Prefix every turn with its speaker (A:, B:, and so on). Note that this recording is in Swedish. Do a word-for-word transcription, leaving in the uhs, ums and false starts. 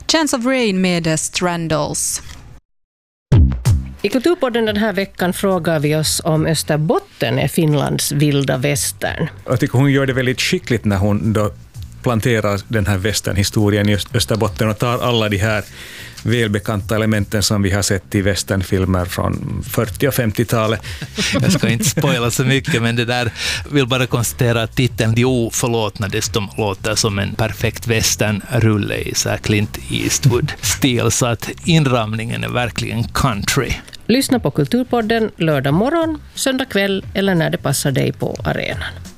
A: Chance of Rain med Strandals.
B: I Kulturpodden den här veckan frågar vi oss om Österbotten är Finlands vilda västern.
C: Jag tycker hon gör det väldigt skickligt när hon då planterar den här västernhistorien i Österbotten och tar alla de här välbekanta elementen som vi har sett i västernfilmer från fyrtio- och femtiotalet.
D: Jag ska inte spoila så mycket, men det där vill bara konstatera att titeln De oförlåtna dessutom låter som en perfekt västernrulle i så här Clint Eastwood-stil, så att inramningen är verkligen country.
B: Lyssna på Kulturpodden lördag morgon, söndag kväll eller när det passar dig på arenan.